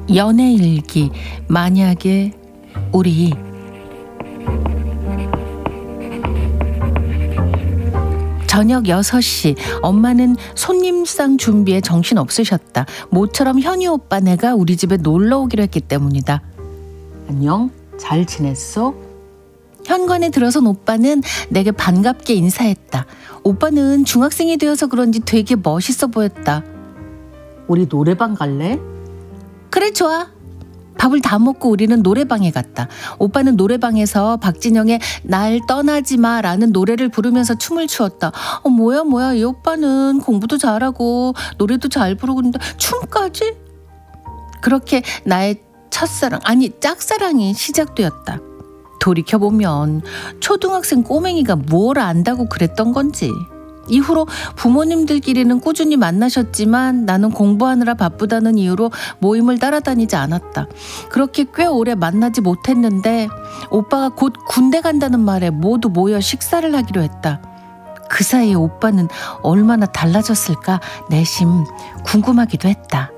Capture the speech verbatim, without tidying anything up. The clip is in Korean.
연애일기. 만약에 우리. 저녁 여섯 시. 엄마는 손님상 준비에 정신 없으셨다. 모처럼 현이 오빠 내가 우리 집에 놀러 오기로 했기 때문이다. 안녕? 잘 지냈어? 현관에 들어선 오빠는 내게 반갑게 인사했다. 오빠는 중학생이 되어서 그런지 되게 멋있어 보였다. 우리 노래방 갈래? 그래, 좋아. 밥을 다 먹고 우리는 노래방에 갔다. 오빠는 노래방에서 박진영의 날 떠나지 마라는 노래를 부르면서 춤을 추었다. 어, 뭐야 뭐야 이 오빠는 공부도 잘하고 노래도 잘 부르고 있는데 춤까지? 그렇게 나의 첫사랑, 아니 짝사랑이 시작되었다. 돌이켜보면 초등학생 꼬맹이가 뭘 안다고 그랬던 건지. 이후로 부모님들끼리는 꾸준히 만나셨지만 나는 공부하느라 바쁘다는 이유로 모임을 따라다니지 않았다. 그렇게 꽤 오래 만나지 못했는데 오빠가 곧 군대 간다는 말에 모두 모여 식사를 하기로 했다. 그 사이에 오빠는 얼마나 달라졌을까 내심 궁금하기도 했다.